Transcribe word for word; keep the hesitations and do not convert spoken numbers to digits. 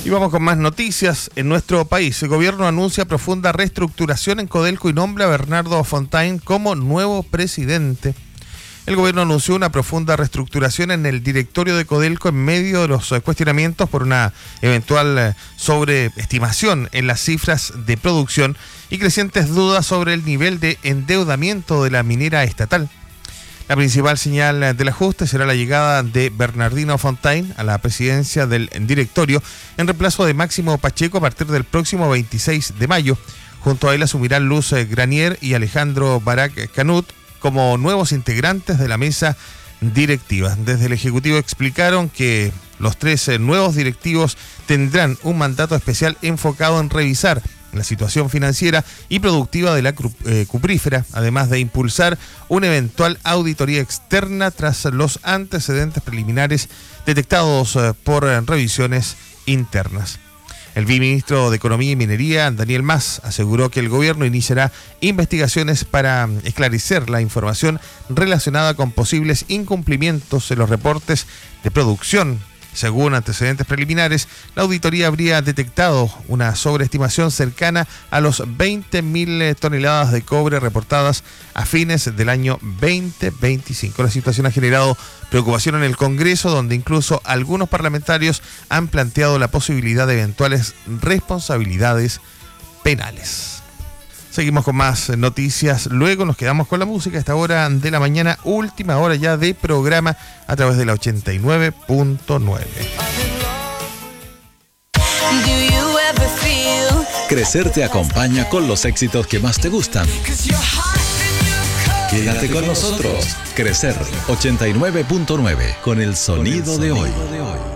Y vamos con más noticias en nuestro país. El gobierno anuncia profunda reestructuración en Codelco y nombra a Bernardo Fontaine como nuevo presidente. El gobierno anunció una profunda reestructuración en el directorio de Codelco en medio de los cuestionamientos por una eventual sobreestimación en las cifras de producción y crecientes dudas sobre el nivel de endeudamiento de la minera estatal. La principal señal del ajuste será la llegada de Bernardino Fontaine a la presidencia del directorio en reemplazo de Máximo Pacheco a partir del próximo veintiséis de mayo. Junto a él asumirán Luz Granier y Alejandro Barak Canut como nuevos integrantes de la mesa directiva. Desde el Ejecutivo explicaron que los tres nuevos directivos tendrán un mandato especial enfocado en revisar la situación financiera y productiva de la eh, cuprífera, además de impulsar una eventual auditoría externa tras los antecedentes preliminares detectados eh, por eh, revisiones internas. El viceministro de Economía y Minería, Daniel Mas, aseguró que el gobierno iniciará investigaciones para esclarecer la información relacionada con posibles incumplimientos en los reportes de producción. Según antecedentes preliminares, la auditoría habría detectado una sobreestimación cercana a los veinte mil toneladas de cobre reportadas a fines del año veinte veinticinco. La situación ha generado preocupación en el Congreso, donde incluso algunos parlamentarios han planteado la posibilidad de eventuales responsabilidades penales. Seguimos con más noticias, luego nos quedamos con la música a esta hora de la mañana, última hora ya de programa a través de la ochenta y nueve punto nueve. Crecer te acompaña con los éxitos que más te gustan. Quédate con nosotros. Crecer ochenta y nueve punto nueve con el sonido de hoy.